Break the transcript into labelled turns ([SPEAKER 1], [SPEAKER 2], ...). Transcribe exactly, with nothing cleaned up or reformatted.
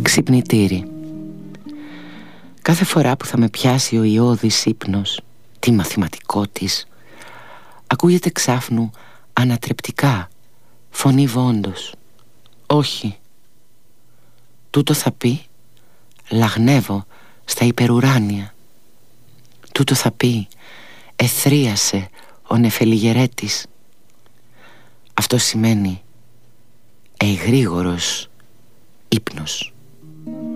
[SPEAKER 1] Ξυπνητήρι. Κάθε φορά που θα με πιάσει ο ιώδης ύπνος, τι μαθηματικό της, ακούγεται ξάφνου ανατρεπτικά φωνή Βόντος. Όχι. Τούτο θα πει λαγνεύω στα υπερουράνια. Τούτο θα πει εθρίασε ο νεφελιγερέτης. Αυτό σημαίνει εγρήγορος ύπνος.